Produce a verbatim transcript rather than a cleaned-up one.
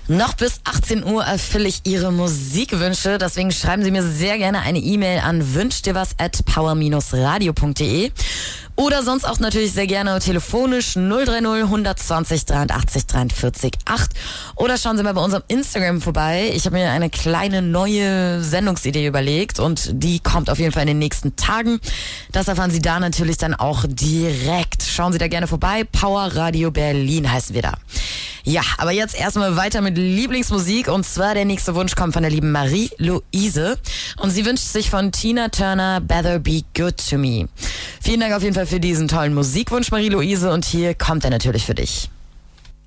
Noch bis achtzehn Uhr erfülle ich Ihre Musikwünsche. Deswegen schreiben Sie mir sehr gerne eine E-Mail an wünschdirwas at power radio punkt de oder sonst auch natürlich sehr gerne telefonisch null drei null hundertzwanzig dreiundachtzig dreiundvierzig acht oder schauen Sie mal bei unserem Instagram vorbei. Ich habe mir eine kleine neue Sendungsidee überlegt und die kommt auf jeden Fall in den nächsten Tagen. Das erfahren Sie da natürlich dann auch direkt. Schauen Sie da gerne vorbei. Power Radio Berlin heißen wir da. Ja, aber jetzt erstmal weiter mit Lieblingsmusik und zwar der nächste Wunsch kommt von der lieben Marie-Louise und sie wünscht sich von Tina Turner Better Be Good To Me. Vielen Dank auf jeden Fall für diesen tollen Musikwunsch, Marie-Louise, und hier kommt er natürlich für dich.